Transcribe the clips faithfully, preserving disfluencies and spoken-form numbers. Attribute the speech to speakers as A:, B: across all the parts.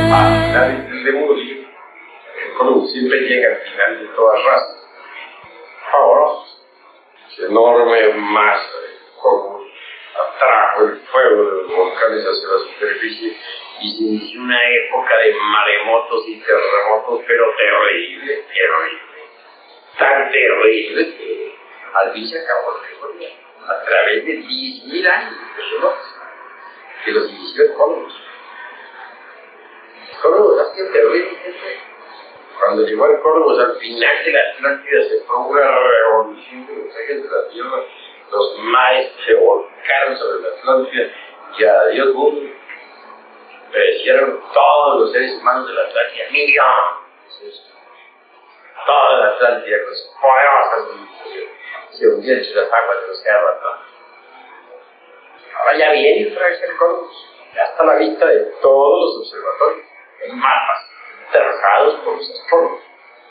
A: al final de morir, Columbus siempre llega al final de todas razas. Fabulosos. Enorme masa de Columbus atrajo el fuego de los volcanes hacia la superficie y se inició una época de maremotos y terremotos, pero terrible, terrible. Tan terrible que al fin se acabó la historia a través de diez mil años que los inició el Columbus. Columbus ha sido terrible. Cuando llegó el Columbus al final de la Atlántida se produjo una revolución de los ejes de la Tierra. Los mares se volcaron sobre la Atlántida y adiós mundo. Perecieron todos los seres humanos de la Atlántida, millones. Toda la Atlántida con sus poderosas civilizaciones se hundió entre las aguas del océano Atlántico. Ahora ya viene otra vez el Columbus. Ya está a la vista de todos los observatorios, en mapas trazados por los astrólogos.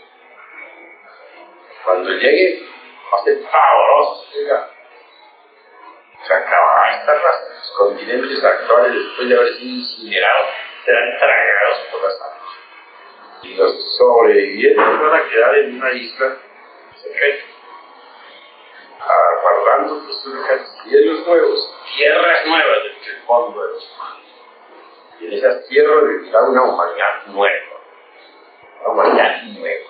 A: Cuando llegue, va a ser fabuloso llegar. Se acabará esta raza. Los continentes actuales, después de haber sido incinerados, serán tragados por las aguas. Y los sobrevivientes van a quedar en una isla secreta, aguardando que surjan cielos nuevos, tierras nuevas desde el fondo de los mares. Y en esas tierras vivirá una humanidad nueva, una humanidad nueva.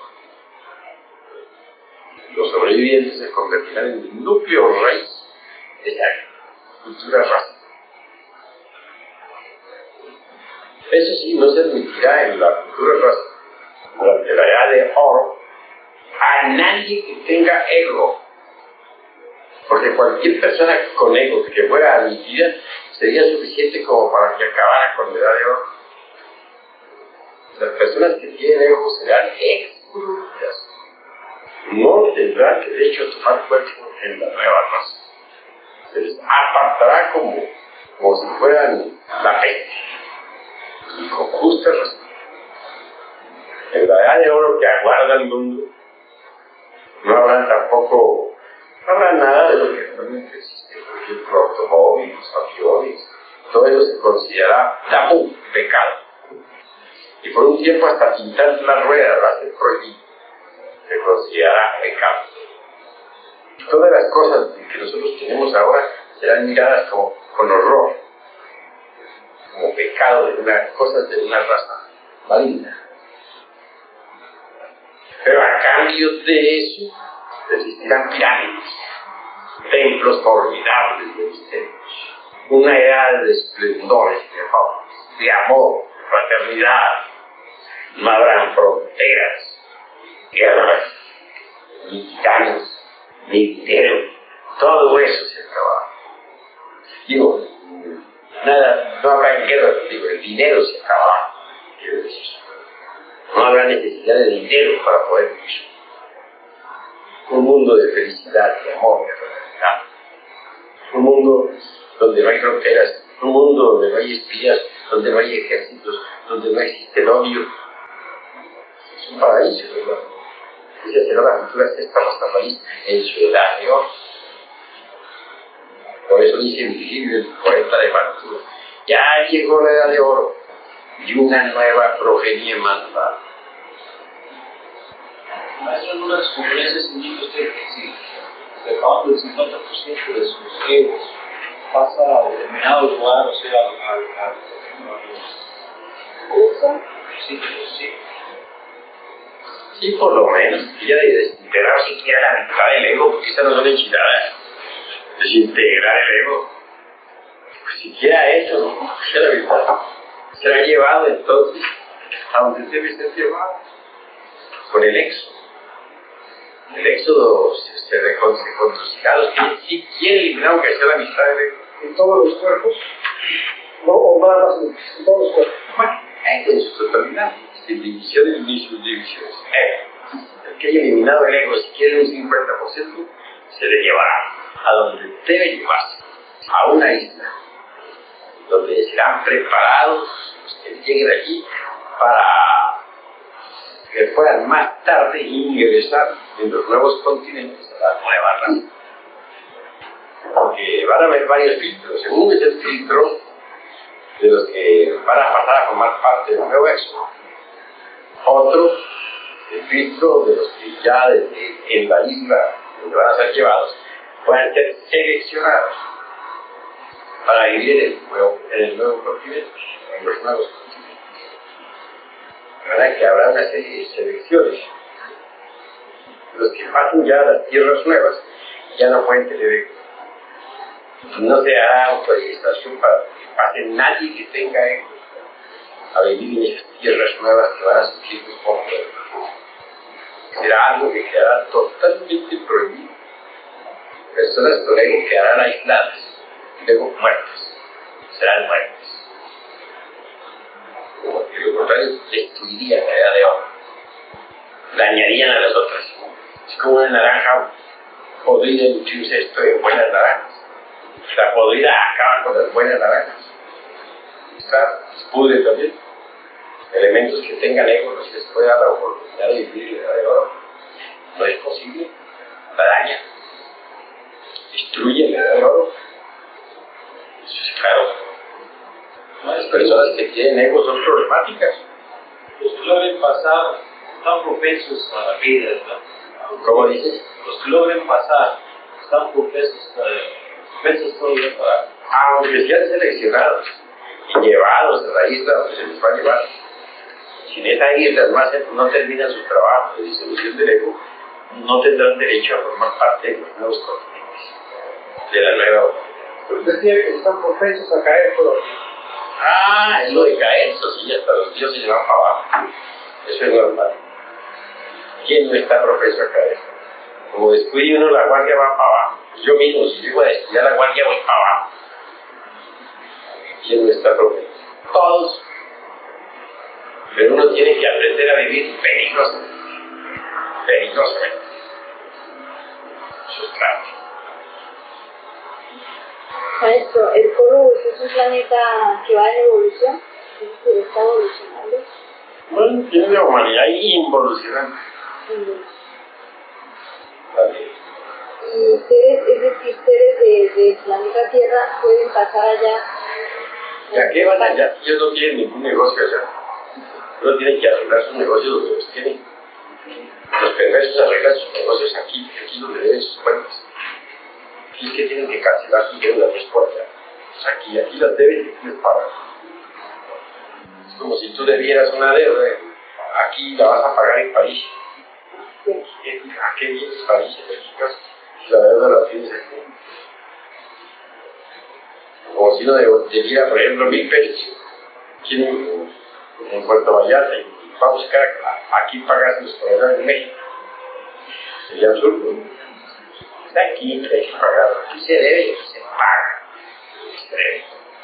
A: Los sobrevivientes se convertirán en el núcleo raíz de esa cultura raza. Eso sí, no se admitirá en la cultura raza, durante la edad de oro, a nadie que tenga ego. Porque cualquier persona con ego que fuera admitida sería suficiente como para que acabara con la edad de oro. Las personas que tienen ego serán excluidas. No tendrán derecho a tomar cuerpo en la nueva raza. Se les apartará como, como si fueran la peste. Y con justa razón. En la edad de oro que aguarda el mundo, no habrá tampoco, no habrá nada de lo que actualmente existe. Por ejemplo, automóviles, aviones, todo eso se considerará tabú, pecado. Y por un tiempo hasta pintar las ruedas va a ser prohibido. Se considerará pecado. Todas las cosas que nosotros tenemos ahora serán miradas como, con horror, como pecado de una, cosas de una raza maligna. Pero a cambio de eso existirán pirámides, templos formidables de misterios, una edad de esplendores y de faunas, de amor, de fraternidad. No habrán fronteras, guerras, ni titanes, ni dinero. Todo eso se acabará. Digo, nada, no habrá guerra, digo, el dinero se acabará, quiero decir. No habrá necesidad de dinero para poder vivir. Un mundo de felicidad, de amor, de fraternidad. Un mundo donde no hay fronteras, un mundo donde no hay espías, donde no hay ejércitos, donde no existe el odio. Es un paraíso, ¿verdad? Esa será la cultura sexta nuestra país en su edad de oro. Por eso dice Virgilio, el poeta de Mantua, ya llegó la edad de oro y una nueva progenie mandará.
B: Maestro, en una de sus conferencias indica usted que si se acaban del cincuenta por ciento de sus egos pasa a determinado lugar, o sea, al... al,
C: ¿Usa?
B: Sí, sí.
A: Sí, por lo menos, ya de desintegrar siquiera la mitad del ego, porque esa no es una enchilada. Desintegrar el ego. Pues siquiera eso, ¿no? Ya la mitad. Será llevado entonces a donde debe ser llevado. Con el éxodo. El éxodo se, se reconducirá a los que sí quieren eliminar aunque sea la mitad del ego.
C: ¿En todos los cuerpos? ¿No? ¿O nada más en, en todos los cuerpos?
A: Bueno, en su totalidad. Sin divisiones ni subdivisiones. Eh, el que haya eliminado el ego, si quiere un cincuenta por ciento, se le llevará a donde debe llevarse, a una isla, donde serán preparados los que lleguen allí para que puedan más tarde ingresar en los nuevos continentes a la nueva raza. Porque van a haber varios filtros. Según es el filtro de los que van a pasar a formar parte parte del nuevo éxodo. Otro, el filtro de los que ya desde en la isla donde van a ser llevados puedan ser seleccionados para vivir en el nuevo, en el nuevo continente, en los nuevos continentes. La verdad es que habrá una serie de selecciones. Los que pasen ya a las tierras nuevas ya no pueden tener ego. No se hará autorización para que pase nadie que tenga ego a vivir en esas tierras nuevas que van a surgir como pueblo. Será algo que quedará totalmente prohibido. Personas con ego quedarán aisladas y luego muertas. Serán muertas. Porque lo contrario destruirían la edad de oro. Dañarían a las otras. Es como una naranja podrida en un cesto de buenas naranjas. La podrida acaba con las buenas naranjas. Claro, se pudre también. Elementos que tengan ego no se les puede dar la oportunidad de vivir la edad de oro. No es posible. La daña. Destruye la edad de oro. Eso es claro. Las personas que tienen ego son problemáticas.
B: Los que logren pasar están propensos a la vida, ¿no?
A: ¿Cómo dices?
B: Los que logren pasar están propensos a propensos todavía para...
A: Aunque sean seleccionados y llevados a la isla donde se les va a llevar. Si en esa isla no, hacen, no terminan su trabajo de disolución del ego, no tendrán derecho a formar parte de los nuevos continentes, de la nueva humanidad.
C: Usted decía que están propensos a caer por...
A: Ah, es lo de caer, eso sí, hasta los dioses se van para abajo. Eso es normal. ¿Quién no está propenso a caer? Como descuide uno, la guardia va para abajo. Yo mismo, si llego a descuidar la guardia, voy para abajo. ¿Quién no está propenso? Todos. Pero uno tiene que aprender a vivir peligrosamente. Peligrosamente. Eso es claro.
D: Maestro, ¿el Polo es un planeta que va en evolución? ¿Es decir, está evolucionando?
A: Bueno, tiene la humanidad involucionante. También.
D: ¿Y seres, es decir, seres de, de planeta Tierra pueden pasar allá?
A: ¿Ya qué van allá? Ellos no tienen ningún negocio allá. Uno tiene que arreglar sus negocios donde los tienen. Los perversos arreglan sus negocios aquí, aquí donde deben sus cuentas. Aquí es que tienen que cancelar sus deudas, no es por allá. O sea, aquí, aquí las deben y aquí les pagan. Es como si tú debieras una deuda, aquí la vas a pagar en París. ¿A qué vienes París en México? Si la deuda la tienes aquí. Como si uno debiera, por ejemplo, mil pesos en, en Puerto Vallarta y va a buscar aquí pagarse los problemas en México. Sería absurdo. Está aquí, hay que pagar. Aquí se debe y aquí se paga. Se debe.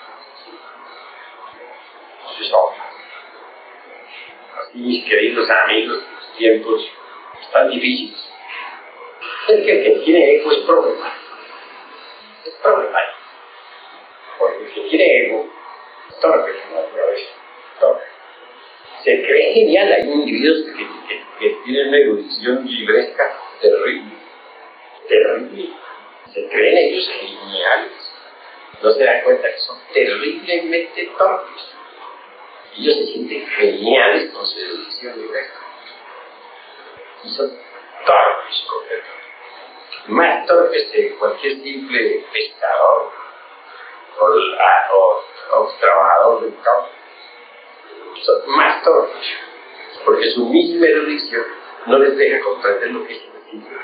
A: Eso es obvio. Así, mis queridos amigos, los tiempos están difíciles. Es que el que tiene ego es problemático. Es problemático. Porque el que tiene ego es torpe en la naturaleza. Torpe. Se cree genial. Hay individuos que, que, que tienen una erudición libresca terrible. Terrible. Se creen ellos geniales. No se dan cuenta que son terriblemente torpes. Ellos se sienten geniales con su erudición libresca. Y son torpes completamente. Más torpes que cualquier simple pescador o, o, o trabajador del campo. Son más torpes. Porque su misma erudición no les deja comprender lo que es el simple.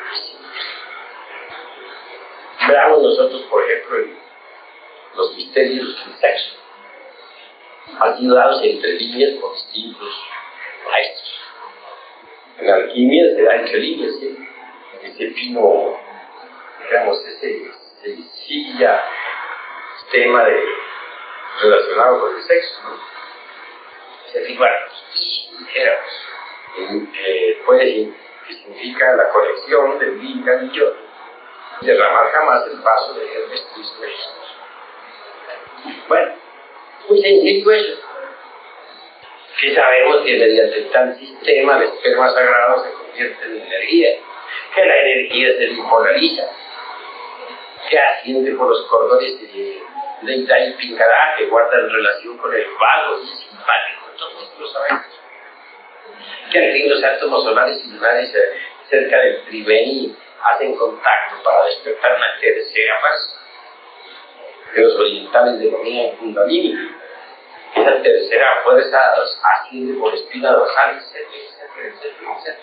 A: Veamos nosotros, por ejemplo, en los misterios del sexo. Han sido dados entre líneas por distintos maestros. En la alquimia se da entre líneas, ¿sí? Ese fino, digamos, ese, ese insidia tema de, relacionado con el sexo, ¿no? Ese fino dijéramos, eh, puede decir que significa la conexión del Lingam y yo, derramar jamás el paso de Hermes Trismegistus. Bueno, muy sencillo eso. Que sabemos que mediante tal sistema el esperma sagrado se convierte en energía, que la energía se bipolariza, que asciende por los cordones de Leida y Pincará, que guardan relación con el vago y simpático. Entonces, que al fin los átomos solares y lunares eh, cerca del Triveni hacen contacto para despertar una tercera fase que los orientales denominan Kundalini. Esa tercera fuerza asciende por espina dorsal, etcétera, etcétera, etcétera, etcétera.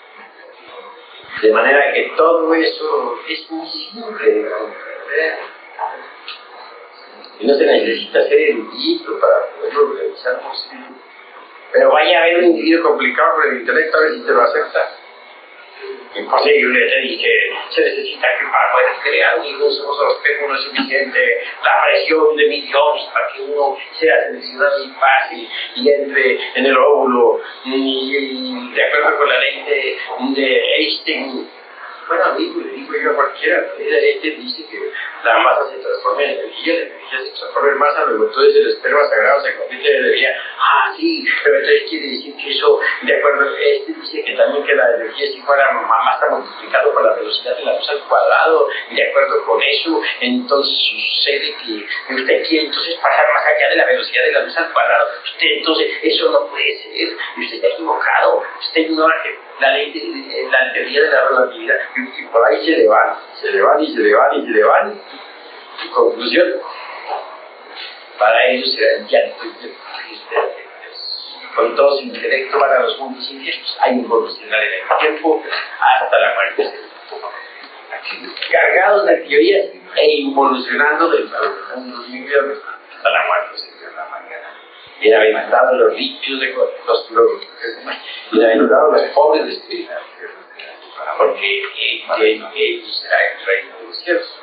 A: De manera que todo eso es muy simple de comprender. Y no se necesita ser erudito para poderlo realizar. Pero vaya a ver un individuo complicado con el intelecto, a ver si te lo acepta. Imposible, te dije, se necesita que para poder crear un iluso espejo no es suficiente la presión de millones para que uno sea seleccionado y pase y entre en el óvulo y, y de acuerdo con la ley de, de Einstein. Bueno, amigo, le digo yo a cualquiera, este dice que la masa se transforma en energía, la energía se transforma en masa, luego entonces el esperma sagrado se convierte en energía. Ah, sí, pero entonces quiere decir que eso, de acuerdo, este dice que también que la energía si fuera masa multiplicado por la velocidad de la luz al cuadrado, y de acuerdo con eso, entonces sucede que usted quiere entonces pasar más allá de la velocidad de la luz al cuadrado. Usted entonces, eso no puede ser, y usted está equivocado, usted ignora que la ley de la teoría de la relatividad, y, y por ahí se le van, se le van y se le van y se le van. Y conclusión, para ellos será el llanto y el con todo su intelecto van a los mundos infiernos, hay involucionar en el tiempo hasta la muerte, cargados de teorías e involucionando del mundos infiernos hasta la muerte. Bienaventurados los limpios de los logros, bienaventurados los pobres de espíritu, porque ellos será el reino de los cielos.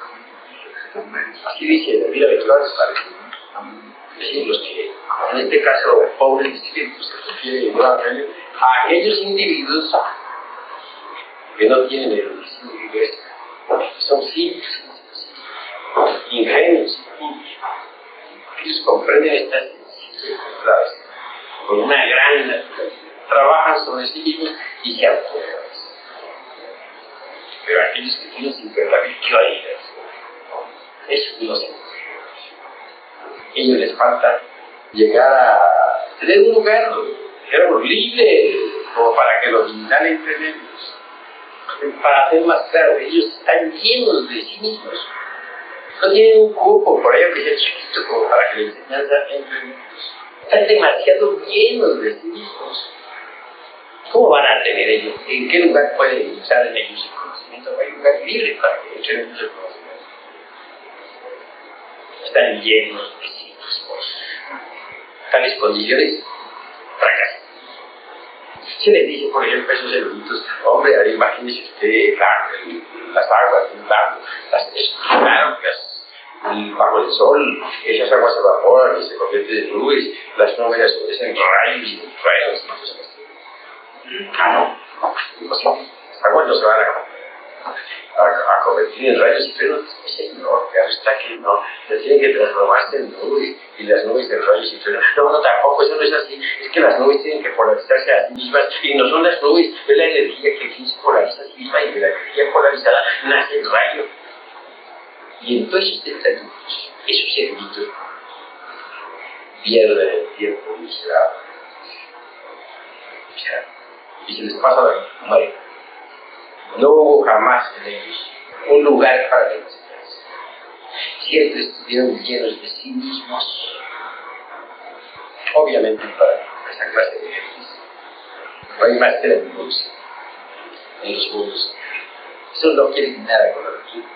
A: Así dice la vida habitual, es decir, los que, en este caso, pobres de espíritu, se refiere a aquellos individuos que no tienen erudición diversa, son simples, ingenuos, ellos comprenden estas verdades con una gran naturalidad, trabajan sobre sí mismos y se autorealizan. Pero aquellos que tienen sin verdadera claridad, eso no se puede. Ellos les falta llegar a tener un lugar, digamos, libre, como para que los militares entren en ellos. Para hacer más claro, ellos están llenos de sí mismos. No tienen un cupo por allá que sea chiquito como para que la enseñanza entre en ellos. Están demasiado llenos de sí mismos. ¿Cómo van a tener ellos? ¿En qué lugar pueden usar en ellos el conocimiento? No hay lugar libre para que entren en ellos el conocimiento. Están llenos de sí mismos. Tales condiciones fracasan. Se les dice, por ejemplo, a esos eruditos, hombre, ahí imagínese usted, claro, el, las aguas de un lago, las, claro, las, bajo el sol, esas aguas se evaporan y se convierten en nubes, las nubes se obedecen rayos y rayos. Ah, no, imposible. Las aguas no se van a, a, a convertir en rayos y truenos. Señor, claro está que no, no tienen que transformarse en nubes y las nubes en rayos y truenos. No, no, tampoco, eso no es así. Es que las nubes tienen que polarizarse a sí mismas y no son las nubes, es la energía que aquí se polariza a sí misma y de la energía polarizada nace el rayo. Y entonces usted está en esos eruditos pierden el tiempo miserable. Y se les pasa la vida, mueren. No hubo jamás en ellos un lugar para la enseñanza. Siempre estuvieron llenos de sí mismos. Obviamente para esa clase de gente no hay más que la evolución en los mundos. Eso no quiere nada con la religión.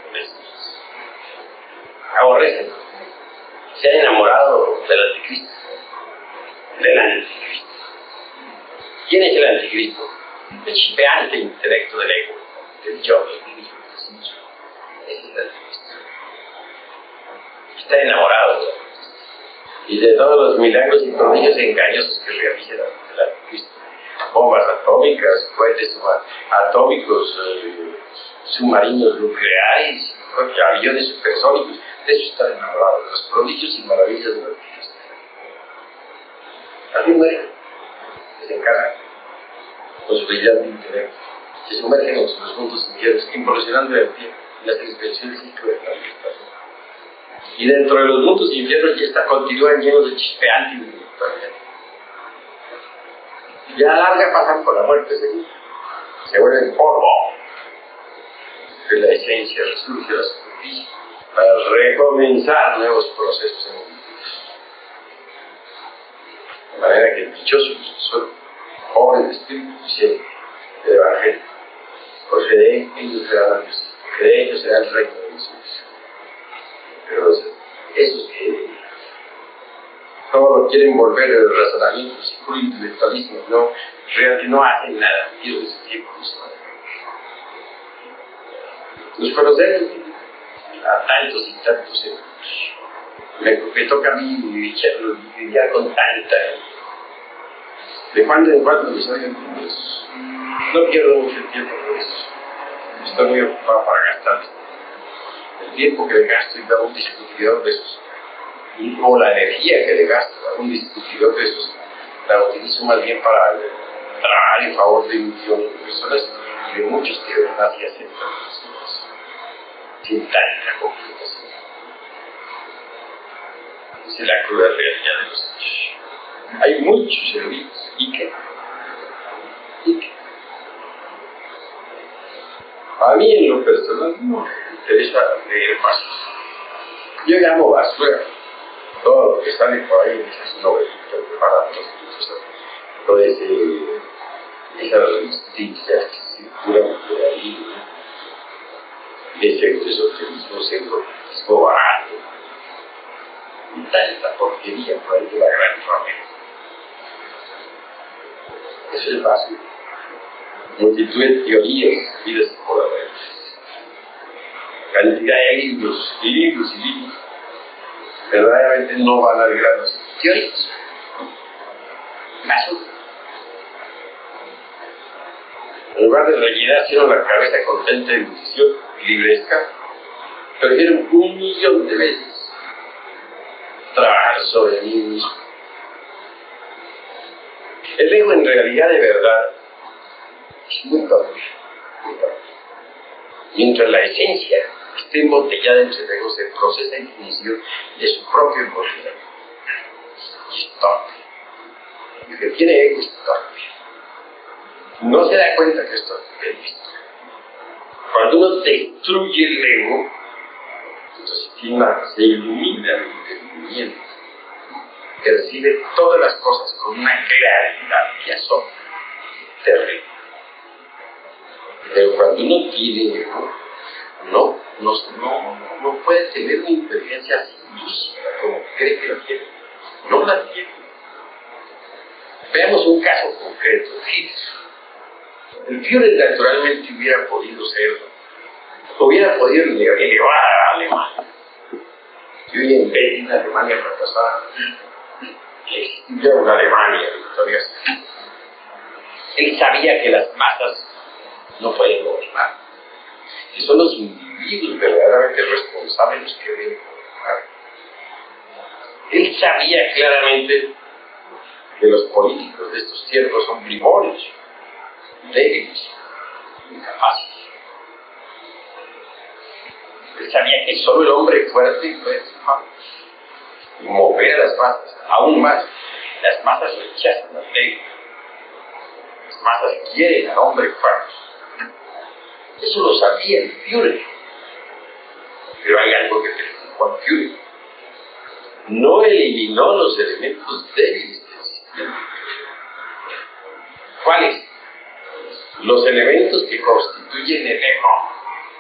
A: Aborrecen. Se han enamorado del anticristo. Del anticristo. ¿Quién es el anticristo? El chispeante intelecto del ego, del yo, del mismo, del sí mismo. Ese es el anticristo. Está enamorado y de todos los milagros y prodigios engañosos que realiza el anticristo. Bombas atómicas, cohetes atómicos, eh, submarinos nucleares, aviones supersónicos. De eso está enamorado, de los prodigios y maravillas del anticristo. Así mueren. Se encargan con su brillante intelecto, se sumergen en los mundos infiernos, involucionando el tiempo y las expresiones del ciclo de la libertad. Y dentro de los mundos infiernos ya está, continúan llenos de chispeante intelectualidad. Y a la larga pasan por la muerte segura. Se vuelven polvo. Que la esencia resurge a la superficie para recomenzar nuevos procesos evolutivos. De manera que el dichoso son pobres de espíritu diciendo del Evangelio, porque de ellos será la Dios, porque de ellos será el reino de Jesús. Pero esos que todo lo quieren volver el razonamiento, el puro intelectualismo, no, realmente no hacen nada, pierden su tiempo. Nos conocemos a tantos y tantos euros. Me, me toca a mí lidiar con tanta. De cuando en cuando les oigo eso. No pierdo mucho tiempo por eso. Estoy muy ocupado para gastar el tiempo que le gasto y da un discutidor de esos. O la energía que le gasto a un discutidor de esos, la utilizo más bien para trabajar en favor de millones de personas y de muchos que de verdad sí hacen tantas cosas. Sin tanta complicación. Esa es la cruda realidad de los hechos. Hay muchos servicios. ¿Y qué? ¿Y qué? A mí en lo personal no me interesa leer más. Yo llamo basura todo lo que sale por ahí en esas novelitas preparadas, todo ese, esas revistillas que circulan por ahí, ese esoterismo, ese esoterismo barato, y tanta porquería por ahí de la gran familia. Eso es fácil. Multitud de teorías, vidas por haber. Cantidad de libros, y libros y libros. Verdaderamente no van al grano. Teorías. Basura. En lugar de rellenarse la cabeza contenta de ilusión y libresca, prefieren un millón de veces trabajar sobre mí mismo. El ego en realidad de verdad es muy torpe, muy torpe. Mientras la esencia esté embotellada en su ego, se procesa en función de su propio embotellamiento. Es torpe. El que tiene ego es torpe. No se da cuenta que es torpe. Cuando uno destruye el ego, entonces se ilumina el entendimiento. Percibe todas las cosas con una claridad y asombro terrible. Pero cuando uno tiene ego, no, no, no, no puede tener una inteligencia así lúcida como cree que la tiene. No la tiene. Veamos un caso concreto. El Führer naturalmente hubiera podido ser, hubiera podido elevar a Alemania. Y hoy en vez de una Alemania fracasada, existía una Alemania victoriosa. Él sabía que las masas no pueden gobernar, que son los individuos verdaderamente responsables los que deben gobernar. Él sabía claramente que los políticos de estos tiempos son bribones, débiles, incapaces. Él sabía que solo el hombre fuerte puede triunfar y mover a las masas, aún más. Las masas rechazan al débil. Las masas quieren al hombre fuerte. Eso lo sabía el Führer. Pero hay algo que preocupó al Führer. No eliminó los elementos débiles del sistema. ¿Cuáles? Los elementos que constituyen el ego.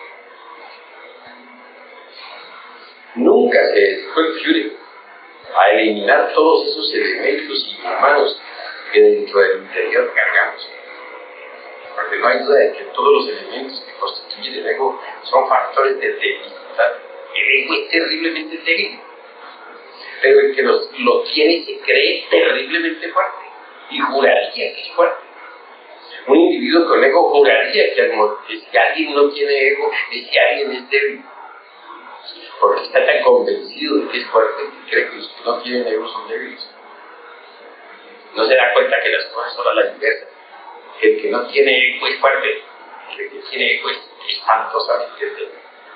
A: Nunca se dedicó el Führer a eliminar todos esos elementos inhumanos que dentro del interior cargamos. Porque no hay duda de que todos los elementos que constituyen el ego son factores de debilidad. El ego es terriblemente débil, pero el que los, lo tiene se cree terriblemente fuerte y juraría que es fuerte. Un individuo con ego juraría que, que si alguien no tiene ego es que alguien es débil, porque está tan convencido de que es fuerte que cree que los que no tienen ego son débiles. No se da cuenta que las cosas son a la inversa. El que no tiene ego es fuerte, el que tiene ego es espantosamente débil.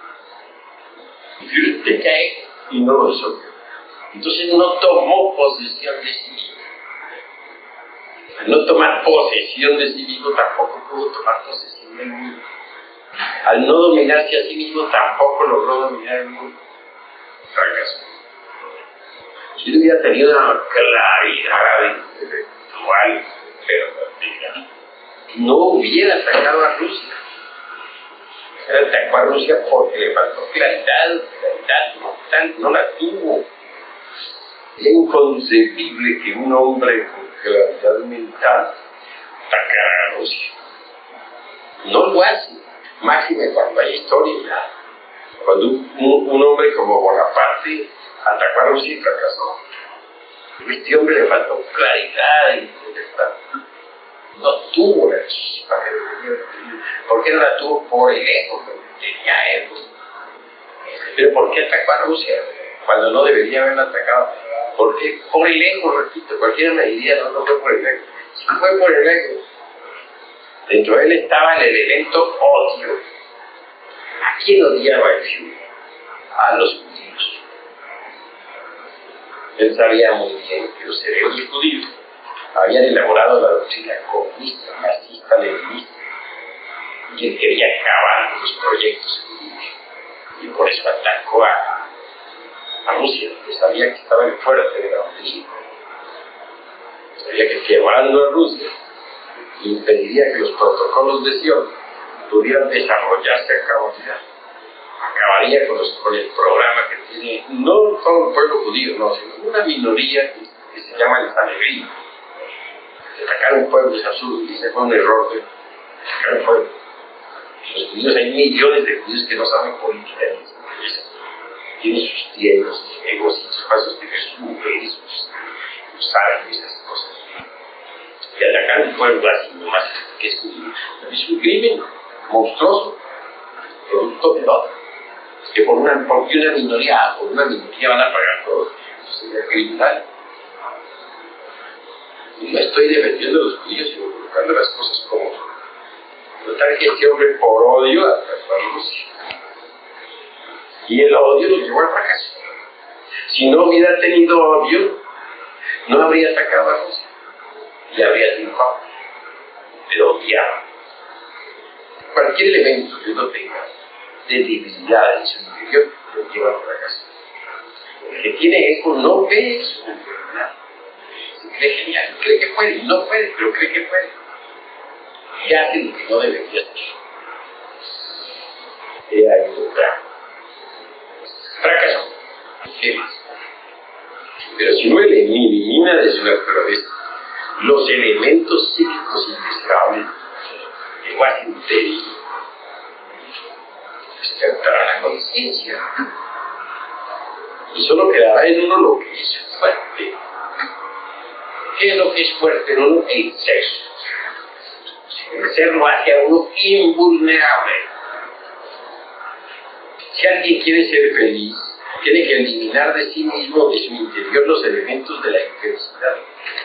A: Y Führer tenía ego y no lo hizo. Entonces no tomó posesión de sí mismo. Al no tomar posesión de sí mismo, tampoco pudo tomar posesión del mundo. Al no dominarse a sí mismo, tampoco logró dominar el mundo. Fracasó. Si él hubiera tenido una claridad intelectual verdadera, no hubiera atacado a Rusia. Él atacó a Rusia porque le faltó claridad, claridad mortal, no la tuvo. Es inconcebible que un hombre con claridad mental atacara a Rusia. No lo hace. Máxime cuando hay historia. Cuando un, un, un hombre como Bonaparte atacó a Rusia y fracasó. A este hombre le faltó claridad intelectual. No tuvo la chispa que debería tener. ¿Por qué no la tuvo? Por el ego, que tenía ego. Pero ¿por qué atacó a Rusia cuando no debería haberla atacado? Porque por el ego, repito, cualquiera me diría, no, no fue por el ego. Sí fue por el ego. Dentro de él estaba el elemento odio. ¿A quién odiaba el Führer? A los judíos. Él sabía muy bien que los cerebros judíos habían elaborado la doctrina comunista, marxista, leninista, y él quería acabar con los proyectos judíos. Y por eso atacó a, a Rusia, porque sabía que estaba en fuerte de la doctrina. Sabía que quebrando a Rusia impediría que los protocolos de Sion pudieran desarrollarse a cabalidad. Acabaría con, los, con el programa que tiene no todo el pueblo judío, no, sino una minoría que, que se llama el Sanedrín. Atacar un pueblo es absurdo, y ese fue un error de atacar un pueblo. Los judíos, hay millones de judíos que no saben política ni les interesa. Tienen sus tiendas, sus negocios, sus pasos, tienen sus mujeres, sus, sus árabes y esas cosas. Y atacar un pueblo así nomás que es judío es un crimen monstruoso, producto del otro. Que por una, porque una minoría, por una minoría van a pagar todo. Eso sería criminal. Y no estoy defendiendo a los judíos, sino colocando las cosas como son. Notar que este hombre por odio atacó a Rusia. Y el odio lo llevó al fracaso. Si no hubiera tenido odio, no habría atacado a Rusia. Y habría triunfado. Pero odiaba. Cualquier elemento que uno tenga de debilidad en su interior lo lleva al fracaso. El que tiene ego no ve eso como enfermedad. Se cree genial, cree que puede, no puede, pero cree que puede. Y hace lo que no debería hacer. He ahí otra. Fracaso. ¿Qué más? Pero si no elimina de su naturaleza los elementos psíquicos indeseables, lenguaje interior, despertará la conciencia. Y solo quedará en uno lo que es fuerte. ¿Qué es lo que es fuerte en uno? El ser. El ser lo hace a uno invulnerable. Si alguien quiere ser feliz, tiene que eliminar de sí mismo, de su interior, los elementos de la infelicidad.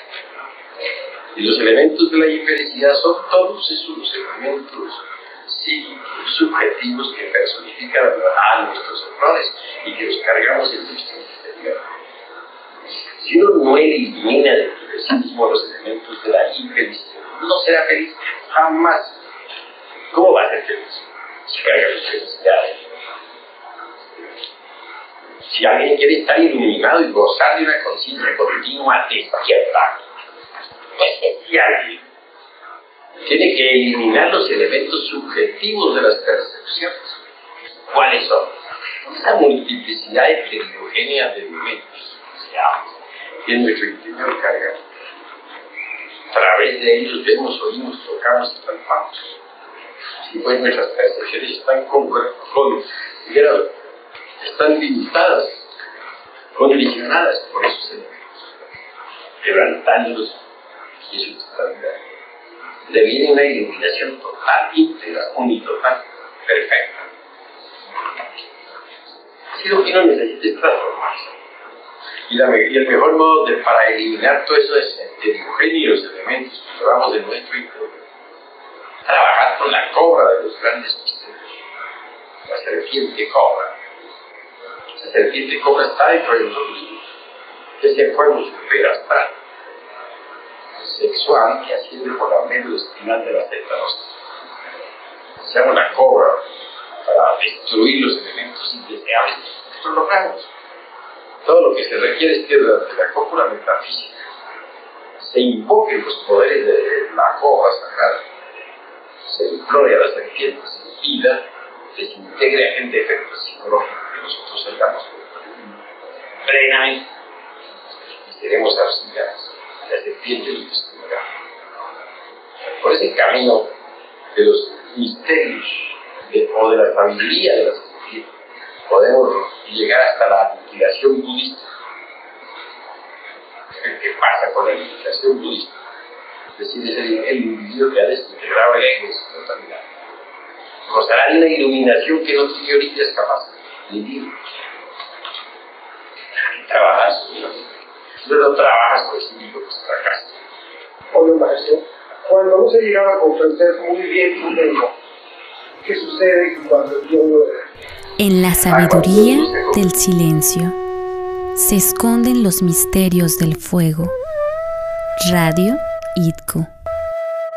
A: Y los elementos de la infelicidad son todos esos los elementos psíquicos, subjetivos que personifican a nuestros errores y que los cargamos en nuestro interior. Si uno no elimina de sí mismo los elementos de la infelicidad, no será feliz jamás. ¿Cómo va a ser feliz? Si carga sus felicidades. Si alguien quiere estar iluminado y gozar de una conciencia continua despierta, pues si alguien tiene que eliminar los elementos subjetivos de las percepciones. ¿Cuáles son? Esa multiplicidad heterogénea de elementos que en nuestro interior cargan. A través de ellos vemos, oímos, tocamos y palpamos. Si pues nuestras percepciones están con, con están limitadas, condicionadas por esos elementos, quebrantándolos y su totalidad. Deviene una iluminación total, íntegra, unitotal, perfecta. Si lo que uno necesita es transformarse. Y, la, y el mejor modo de, para eliminar todo eso es heterogéneo los elementos que llevamos de nuestro interior. Trabajar con la cobra de los grandes misterios. La serpiente cobra. Esa serpiente cobra está dentro de nosotros. Ese fuego superastral. sexual que asciende por la médula espinal de la seta nostra. Se llama una cobra para destruir los elementos indeseables. Esto lo logramos. Todo lo que se requiere es que durante la cópula metafísica se invoquen los poderes de la cobra sagrada, se implore a la serpiente, se impida, desintegre agente efecto psicológico que nosotros salgamos plenamente y seremos auxiliares. La serpiente lo destruirá. Por ese camino de los misterios de, o de la sabiduría de la serpiente podemos llegar hasta la aniquilación budista. ¿Qué pasa con la aniquilación budista? Es decir, es el, el individuo que ha desintegrado el ego en su totalidad. Gozará de una iluminación que no tiene ahorita es capaz de vivir. Trabajas, no lo trabajas por sí mismo, pues fracasas.
C: Oye, maestro, cuando no se llegaba a comprender muy bien tu lengua, ¿qué sucede cuando yo lo veo?
E: En la sabiduría del silencio se esconden los misterios del fuego. Radio I T C O.